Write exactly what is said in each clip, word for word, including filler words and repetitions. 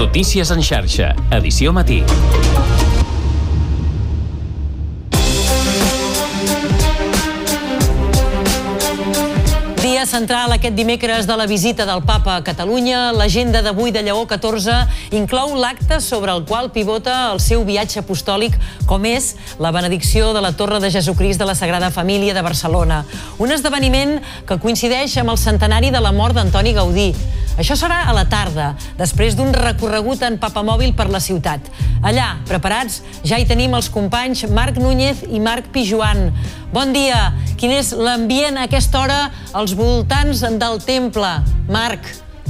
Notícies en xarxa, edició matí. Dia central aquest dimecres de la visita del Papa a Catalunya. L'agenda d'avui de Lleó catorze inclou l'acte sobre el qual pivota el seu viatge apostòlic, com és la benedicció de la Torre de Jesucrist de la Sagrada Família de Barcelona. Un esdeveniment que coincideix amb el centenari de la mort d'Antoni Gaudí. Això serà a la tarda, després d'un recorregut en papamòbil per la ciutat. Allà, preparats, ja hi tenim els companys Marc Núñez i Marc Pijuan. Bon dia! Quin és l'ambient a aquesta hora als voltants del temple? Marc.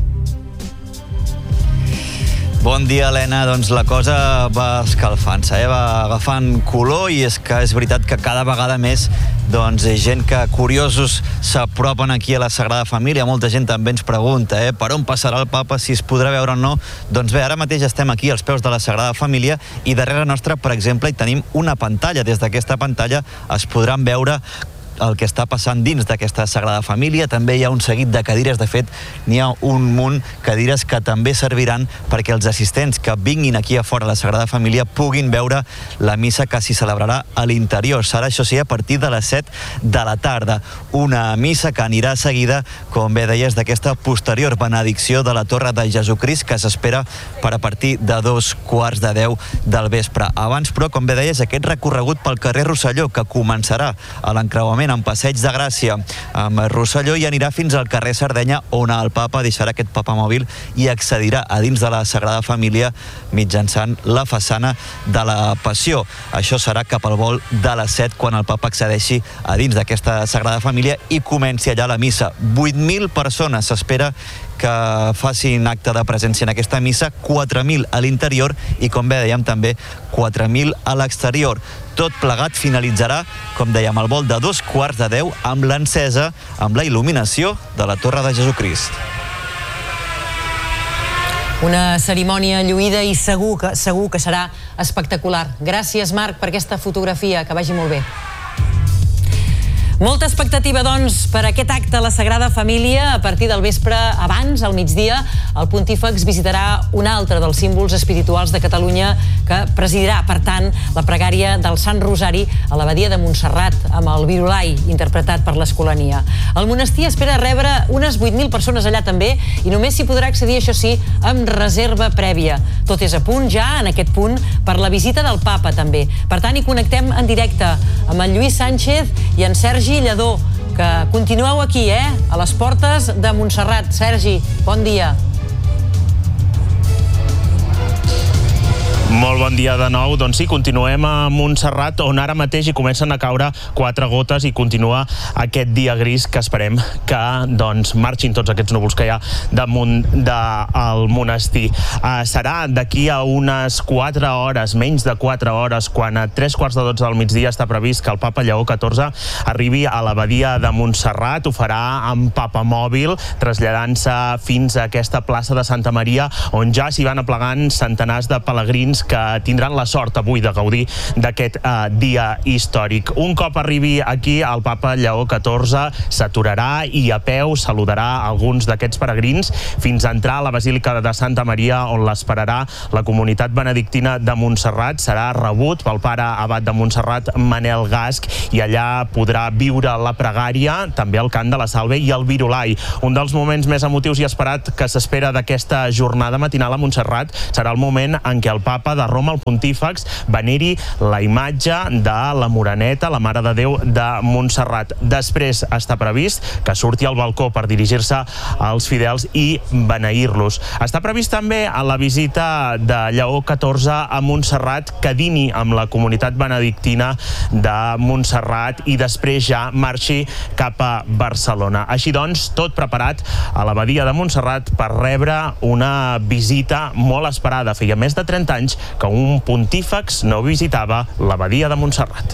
Bon dia, Helena. Doncs la cosa va escalfant-se, eh? va agafant color, i és que és veritat que cada vegada més doncs, gent que curiosos s'apropen aquí a la Sagrada Família. Molta gent també ens pregunta eh? per on passarà el Papa, si es podrà veure o no. Doncs bé, ara mateix estem aquí als peus de la Sagrada Família i darrere nostra, per exemple, hi tenim una pantalla. Des d'aquesta pantalla es podran veure el que està passant dins d'aquesta Sagrada Família. També hi ha un seguit de cadires, de fet n'hi ha un munt, cadires que també serviran perquè els assistents que vinguin aquí a fora a la Sagrada Família puguin veure la missa que s'hi celebrarà a l'interior. Serà, això sí, a partir de les set de la tarda. Una missa que anirà seguida, com bé deies, d'aquesta posterior benedicció de la Torre de Jesucrist, que s'espera per a partir de dos quarts de deu del vespre. Abans, però, com bé deies, aquest recorregut pel carrer Rosselló, que començarà a l'encreuament en Passeig de Gràcia amb Rosselló i anirà fins al carrer Sardenya, on el Papa deixarà aquest papamòbil i accedirà a dins de la Sagrada Família mitjançant la façana de la Passió. Això serà cap al vol de les set, quan el Papa accedeixi a dins d'aquesta Sagrada Família i comenci allà la missa. vuit mil persones s'espera que facin acte de presència en aquesta missa, quatre mil a l'interior i, com bé dèiem, també quatre mil a l'exterior. Tot plegat finalitzarà, com dèiem, al vol de dos quarts de deu amb l'encesa, amb la il·luminació de la Torre de Jesucrist. Una cerimònia lluïda i segur que, segur que serà espectacular. Gràcies, Marc, per aquesta fotografia. Que vagi molt bé. Molta expectativa, doncs, per aquest acte a la Sagrada Família. A partir del vespre, abans, al migdia, el pontífex visitarà un altre dels símbols espirituals de Catalunya, que presidirà, per tant, la pregària del Sant Rosari a l'abadia de Montserrat, amb el Virolai, interpretat per l'Escolania. El monestir espera rebre unes vuit mil persones allà també, i només s'hi podrà accedir, això sí, amb reserva prèvia. Tot és a punt ja, en aquest punt, per la visita del Papa, també. Per tant, hi connectem en directe amb en Lluís Sánchez i en Sergi Lledó, que continueu aquí, eh? A les portes de Montserrat. Sergi, bon dia. Molt bon dia de nou. Doncs sí, continuem a Montserrat, on ara mateix hi comencen a caure quatre gotes i continua aquest dia gris que esperem que doncs, marxin tots aquests núvols que hi ha damunt del monestir. Uh, serà d'aquí a unes quatre hores, menys de quatre hores, quan a tres quarts de dotze del migdia està previst que el Papa Lleó catorze arribi a l'abadia de Montserrat. Ho farà amb papamòbil, traslladant-se fins a aquesta plaça de Santa Maria, on ja s'hi van aplegant centenars de pelegrins que tindran la sort avui de gaudir d'aquest eh, dia històric. Un cop arribi aquí, el Papa Lleó catorze s'aturarà i a peu saludarà alguns d'aquests peregrins fins a entrar a la Basílica de Santa Maria, on l'esperarà la comunitat benedictina de Montserrat. Serà rebut pel pare abat de Montserrat, Manel Gasc, i allà podrà viure la pregària, també el cant de la Salve i el Virolai. Un dels moments més emotius i esperat que s'espera d'aquesta jornada matinal a Montserrat serà el moment en què el Papa de Roma, el pontífex, veneri la imatge de la Moreneta, la Mare de Déu de Montserrat. Després està previst que surti al balcó per dirigir-se als fidels i beneir-los. Està previst també a la visita de Lleó catorze a Montserrat que dini amb la comunitat benedictina de Montserrat i després ja marxi cap a Barcelona. Així doncs, tot preparat a l'abadia de Montserrat per rebre una visita molt esperada. Feia més de trenta anys que un pontífex no visitava l'abadia de Montserrat.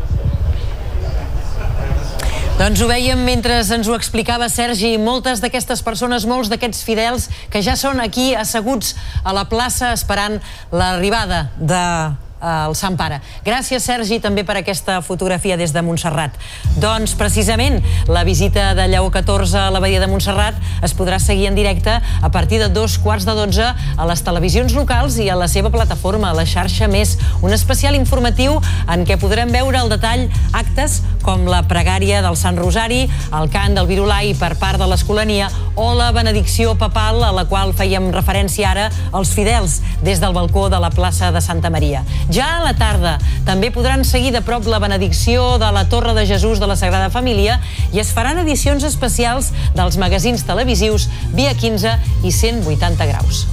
Doncs ho vèiem mentre ens ho explicava Sergi. Moltes d'aquestes persones, molts d'aquests fidels que ja són aquí asseguts a la plaça esperant l'arribada de al Sant Pare. Gràcies, Sergi, també per aquesta fotografia des de Montserrat. Doncs, precisament, la visita de Lleó catorze a l'abadia de Montserrat es podrà seguir en directe a partir de dos quarts de dotze a les televisions locals i a la seva plataforma, a la xarxa Més. Un especial informatiu en què podrem veure al detall actes com la pregària del Sant Rosari, el cant del Virulai per part de l'Escolania o la benedicció papal, a la qual fèiem referència ara als fidels des del balcó de la plaça de Santa Maria. Ja a la tarda també podran seguir de prop la benedicció de la Torre de Jesús de la Sagrada Família i es faran edicions especials dels magazins televisius Via quinze i cent vuitanta graus.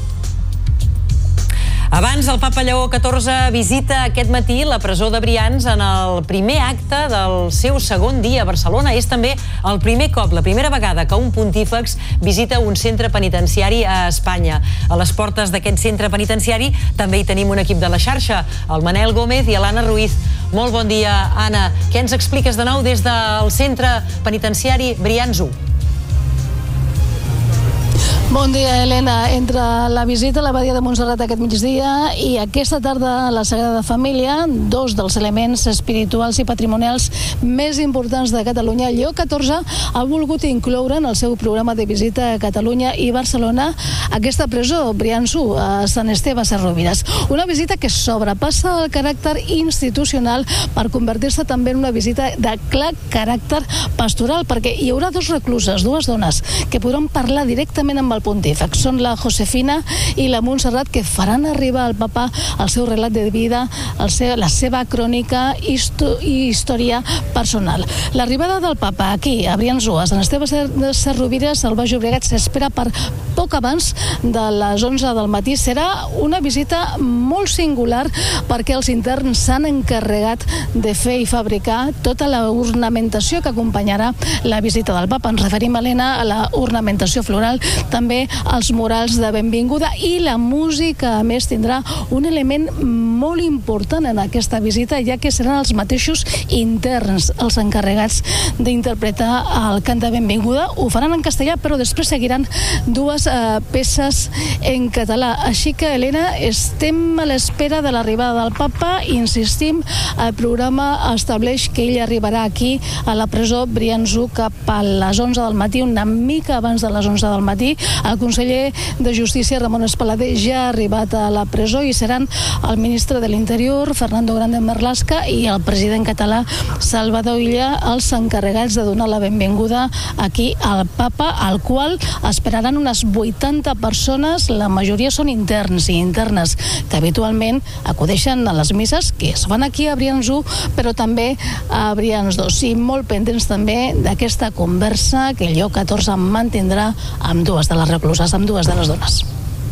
Abans, el papa Lleó catorze visita aquest matí la presó de Brians en el primer acte del seu segon dia a Barcelona. És també el primer cop, la primera vegada que un pontífex visita un centre penitenciari a Espanya. A les portes d'aquest centre penitenciari també hi tenim un equip de la xarxa, el Manel Gómez i l'Anna Ruiz. Molt bon dia, Anna. Què ens expliques de nou des del centre penitenciari Brians u? Bon dia, Helena. Entre la visita a l'abadia de Montserrat aquest migdia i aquesta tarda a la Sagrada Família, dos dels elements espirituals i patrimonials més importants de Catalunya, Lleó catorze ha volgut incloure en el seu programa de visita a Catalunya i Barcelona aquesta presó, Brians u, a Sant Esteve Sesrovires. Una visita que sobrepassa el caràcter institucional per convertir-se també en una visita de clar caràcter pastoral, perquè hi haurà dos recluses, dues dones, que podran parlar directament amb el pontífex. Són la Josefina i la Montserrat, que faran arribar al papa el seu relat de vida, el seu, la seva crònica i història personal. L'arribada del papa aquí, a Brians u, a Sant Esteve Sesrovires, al Baix Llobregat, s'espera per poc abans de les onze del matí. Serà una visita molt singular perquè els interns s'han encarregat de fer i fabricar tota la ornamentació que acompanyarà la visita del papa. Ens referim, Helena, a la ornamentació floral, també els murals de benvinguda i la música. A més, tindrà un element molt important en aquesta visita, ja que seran els mateixos interns els encarregats d'interpretar el cant de benvinguda. Ho faran en castellà, però després seguiran dues eh, peces en català. Així que, Helena, estem a l'espera de l'arribada del papa. Insistim, el programa estableix que ell arribarà aquí a la presó Brians u cap a les onze del matí, una mica abans de les onze del matí. El conseller de Justícia, Ramon Espalader, ja ha arribat a la presó i seran el ministre de l'Interior, Fernando Grande Marlaska, i el president català, Salvador Illa, els encarregats de donar la benvinguda aquí al papa, al qual esperaran unes vuitanta persones. La majoria són interns i internes que habitualment acudeixen a les misses que es fan aquí a Brians u, però també a Brians dos. I molt pendents també d'aquesta conversa que Lleó catorze mantindrà amb dues de les recluses, amb dues de les dones.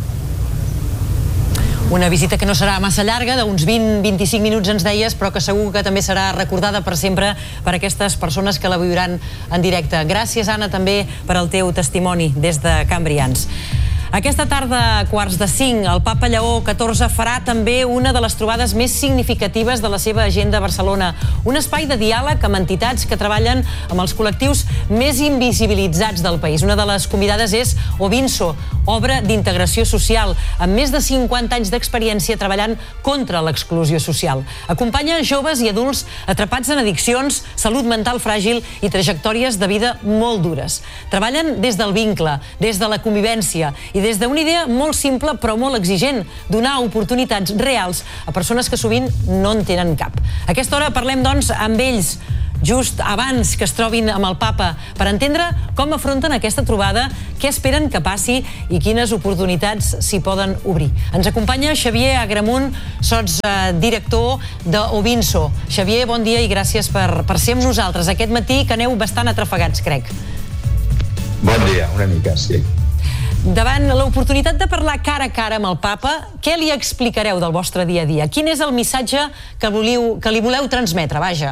Una visita que no serà massa llarga, d'uns vint a vint-i-cinc minuts ens deies, però que segur que també serà recordada per sempre per aquestes persones que la viuran en directe. Gràcies, Anna, també per al teu testimoni des de Can Brians. Aquesta tarda, a quarts de cinc, el papa Lleó catorze farà també una de les trobades més significatives de la seva agenda a Barcelona. Un espai de diàleg amb entitats que treballen amb els col·lectius més invisibilitzats del país. Una de les convidades és Ovinso, obra d'integració social, amb més de cinquanta anys d'experiència treballant contra l'exclusió social. Acompanya joves i adults atrapats en addiccions, salut mental fràgil i trajectòries de vida molt dures. Treballen des del vincle, des de la convivència i des d'una idea molt simple però molt exigent, donar oportunitats reals a persones que sovint no en tenen cap. A aquesta hora parlem, doncs, amb ells, just abans que es trobin amb el papa, per entendre com afronten aquesta trobada, què esperen que passi i quines oportunitats s'hi poden obrir. Ens acompanya Xavier Agramunt, sots eh, director d'Ovinso. Xavier, bon dia i gràcies per, per ser amb nosaltres aquest matí, que aneu bastant atrafegats, crec. Bon dia, una mica, sí. Davant l'oportunitat de parlar cara a cara amb el papa, què li explicareu del vostre dia a dia? Quin és el missatge que, voliu, que li voleu transmetre, vaja?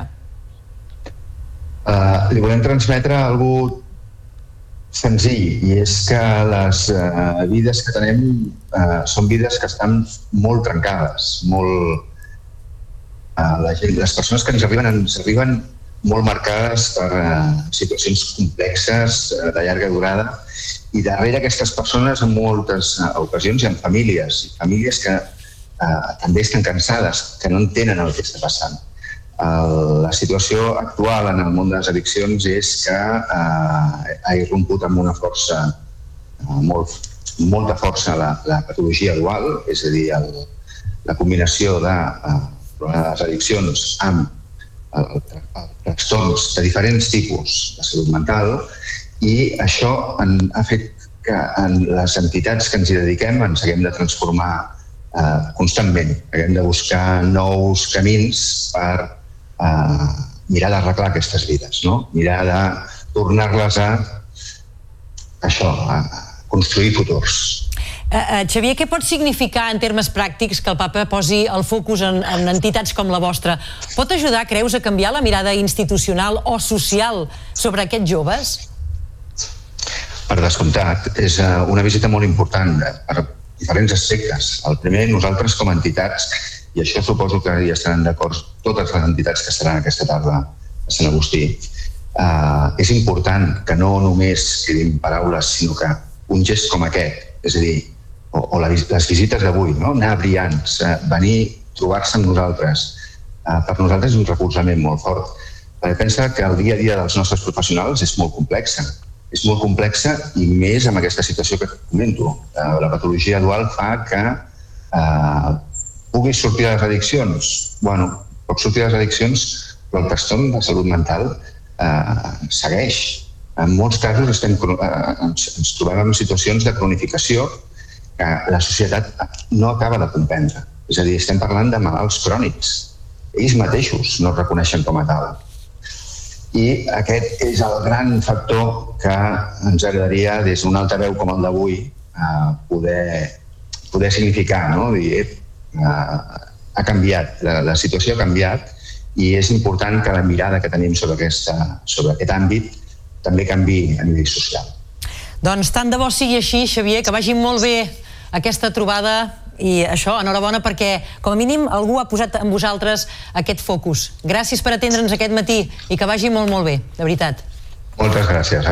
Uh, li volem transmetre algú senzill, i és que les uh, vides que tenim uh, són vides que estan molt trencades, molt... Uh, la gent, les persones que ens arriben ens arriben molt marcades per uh, situacions complexes, uh, de llarga durada, i darrere aquestes persones en moltes uh, ocasions hi ha famílies, famílies que eh, també estan cansades, que no entenen el que està passant. El, la situació actual en el món de les addiccions és que eh, ha irromput amb una força, eh, molt, molta força la, la patologia dual, és a dir, el, la combinació de eh, les addiccions amb el, el, el trastorns de diferents tipus de salut mental, i això en, ha fet que en les entitats que ens hi dediquem ens haguem de transformar eh, constantment, haguem de buscar nous camins per eh, mirar d'arreglar aquestes vides, no? Mirar de tornar-les a això, a construir futurs. Uh, uh, Xavier, què pot significar en termes pràctics que el papa posi el focus en, en entitats com la vostra? Pot ajudar, creus, a canviar la mirada institucional o social sobre aquests joves? Per descomptat, és una visita molt important per diferents aspectes. El primer, nosaltres com a entitats, i això suposo que hi estaran d'acord totes les entitats que estaran aquesta tarda a Sant Agustí, eh, és important que no només quedin paraules, sinó que un gest com aquest, és a dir, o, o la, les visites d'avui, no? Anar a Brians, eh, venir, trobar-se amb nosaltres, eh, per nosaltres és un recolzament molt fort. Perquè pensa que el dia a dia dels nostres professionals és molt complexa. És molt complexa i més amb aquesta situació que comento. Eh, la patologia dual fa que eh, puguis sortir de les addiccions. Bueno, pots sortir de les addiccions, però el trastorn de salut mental eh, segueix. En molts casos estem, eh, ens, ens trobem en situacions de cronificació que la societat no acaba de comprendre. És a dir, estem parlant de malalts crònics. Ells mateixos no es reconeixen com a tal. I aquest és el gran factor que ens agradaria, des d'un altaveu com el d'avui, eh, poder, poder significar, no? Dir, eh, ha canviat, la, la situació ha canviat, i és important que la mirada que tenim sobre, aquesta, sobre aquest àmbit també canviï a nivell social. Doncs tant de bo sigui així, Xavier, que vagi molt bé aquesta trobada. I això, enhorabona, perquè com a mínim algú ha posat en vosaltres aquest focus. Gràcies per atendre'ns aquest matí i que vagi molt, molt bé, de veritat. Moltes gràcies.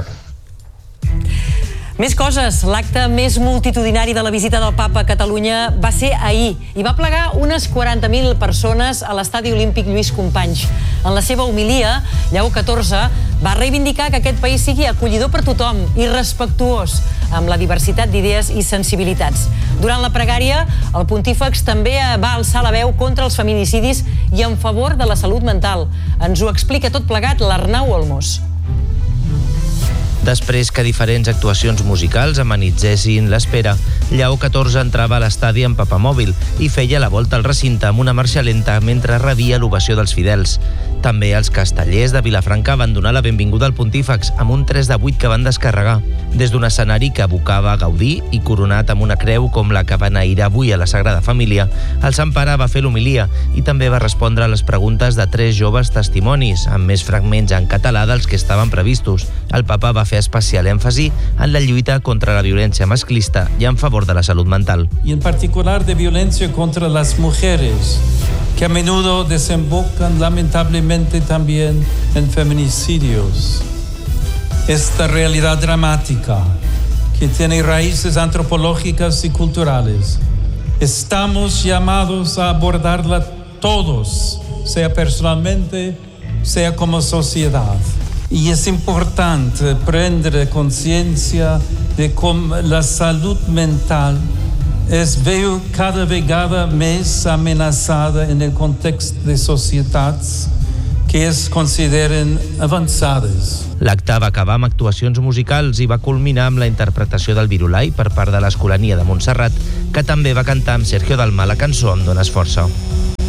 Més coses. L'acte més multitudinari de la visita del Papa a Catalunya va ser ahir i va plegar unes quaranta mil persones a l'Estadi Olímpic Lluís Companys. En la seva homilia, Lleó catorze va reivindicar que aquest país sigui acollidor per tothom i respectuós amb la diversitat d'idees i sensibilitats. Durant la pregària, el pontífex també va alçar la veu contra els feminicidis i en favor de la salut mental. Ens ho explica tot plegat l'Arnau Olmos. Després que diferents actuacions musicals amenitzessin l'espera, Lleó catorze entrava a l'estadi amb papamòbil i feia la volta al recinte amb una marxa lenta mentre rebia l'ovació dels fidels. També els castellers de Vilafranca van donar la benvinguda al pontífex amb un tres de vuit que van descarregar. Des d'un escenari que evocava Gaudí i coronat amb una creu com la que va enairar avui a la Sagrada Família, el Sant Pare va fer l'homilia i també va respondre a les preguntes de tres joves testimonis, amb més fragments en català dels que estaven previstos. El papa va fer especial èmfasi en la lluita contra la violència masclista i en favor de la salut mental. Y en particular de violencia contra las mujeres, que a menudo desembocan lamentablemente también en feminicidios. Esta realidad dramática, que tiene raíces antropológicas y culturales, estamos llamados a abordarla todos, sea personalmente, sea como sociedad. Y es importante prendre conciencia de cómo la salud mental es veu cada vegada més amenaçada en el context de societats que es consideren avançades. L'acte va acabar amb actuacions musicals i va culminar amb la interpretació del Virulai per part de l'Escolania de Montserrat, que també va cantar amb Sergio Dalma la cançó Em dones força.